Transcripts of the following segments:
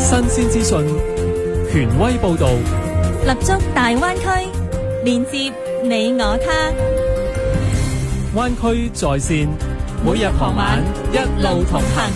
新鮮資訊，權威報道， 立足大灣區，連接你我他。 灣區在線，每日傍晚一路同行。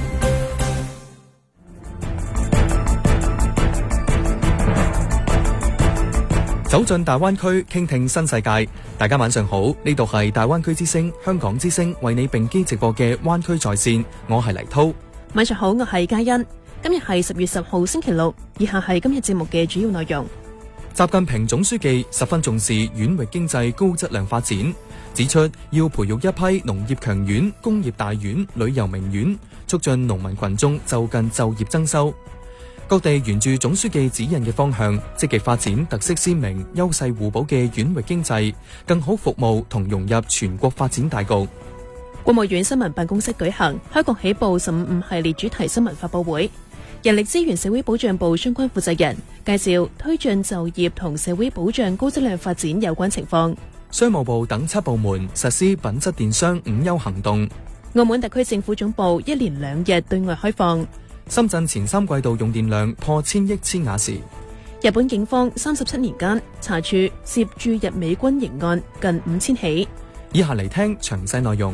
走進大灣區，傾聽新世界。大家晚上好，呢度係大灣區之聲、香港之聲為你並機直播嘅灣區在線，我係黎濤。 晚上好，我係嘉欣。今日係10月10號星期六，以下係今日節目嘅主要內容。 習近平總書記十分重視縣域經濟高質量發展，指出要培育一批農業強縣、工業大縣、旅遊名縣，促進農民群眾就近就業增收。各地沿住總書記指引嘅方向，積極發展特色鮮明、優勢互補嘅縣域經濟，更好服務同融入全國發展大局。 國務院新聞辦公室舉行開國起步15系列主題新聞發佈會，人力資源社會保障部相關負責人介紹推進就業同社會保障高質量發展有關情況。 商務部等7部門實施品質電商5優行動。 澳門特區政府總部1連2日對外開放。 深圳前3季度用電量破1000億千瓦時。 日本警方37年間查處涉駐日美軍營案近5000起。 以下嚟聽詳細內容。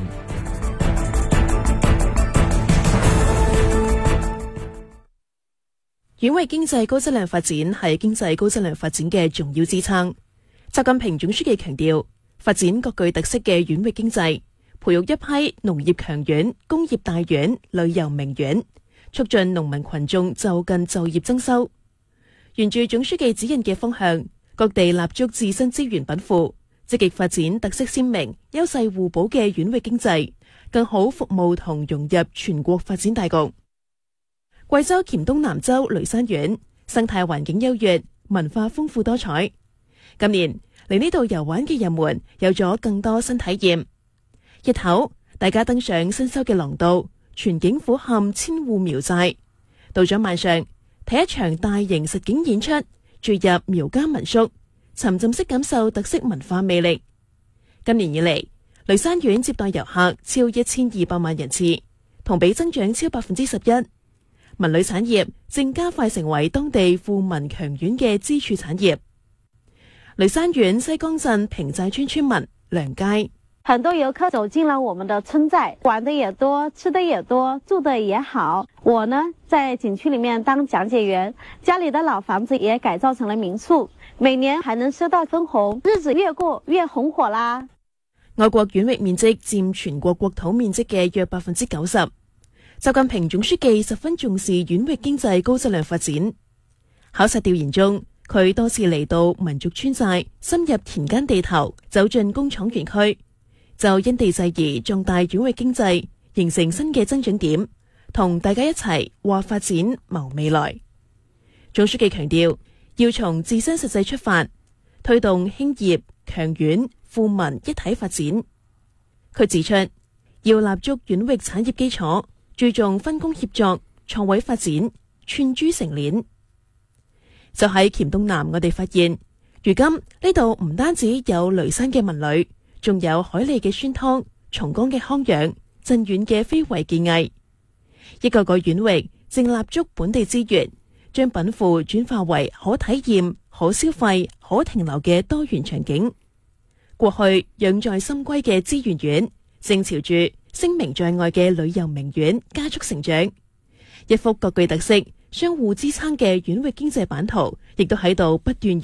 縣域經濟高質量發展係經濟高質量發展嘅重要支撐。習近平總書記強調，發展各具特色嘅縣域經濟，培育一批農業強縣、工業大縣、旅遊名縣，促進農民群眾就近就業增收。沿住總書記指引嘅方向，各地立足自身資源稟賦，積極發展特色鮮明、優勢互補嘅縣域經濟，更好服務同融入全國發展大局。貴州黔東南州雷山縣生態環境優越，文化豐富多彩。今年嚟呢度遊玩嘅人們有咗更多新體驗。日頭，大家登上新修嘅廊道，全景俯瞰千戶苗寨。到咗晚上，睇一場大型實景演出，住入苗家民宿，沉浸式感受特色文化魅力。今年以嚟，雷山縣接待遊客超1200萬人次，同比增長超11%。文旅產業正加快成為當地富民強縣嘅支柱產業。雷山縣西江鎮平寨村村民梁佳， 很多遊客走進了我們的村寨，玩的也多，吃的也多，住的也好。我呢，在景區裏面當講解員，家裏的老房子也改造成了民宿，每年還能收到分紅，日子越過越紅火啦。 我國縣域面積佔全國國土面積嘅約90%。習近平總書記十分重視縣域經濟高質量發展。考察調研中，佢多次嚟到民族村寨，深入田間地頭，走進工廠園區，就因地制宜壯大縣域經濟，形成新嘅增長點，同大家一齊話發展謀未來。總書記強調，要從自身實際出發，推動興業、強縣、富民一體發展。佢指出，要立足縣域產業基礎，注重分工協作、創位發展、串珠成鏈。就喺黔東南，我哋發現，如今呢度唔單止有雷山嘅文旅，仲有海利嘅酸湯、松江嘅康養、鎮遠嘅非遺技藝。一個個縣域正立足本地資源，將稟賦轉化為可體驗、可消費、可停留嘅多元場景。過去養在深閨嘅資源縣，正朝住聲名在外嘅旅遊名縣加速成長。一幅各具特色、相互支撐嘅縣域經濟版圖，亦都喺度不斷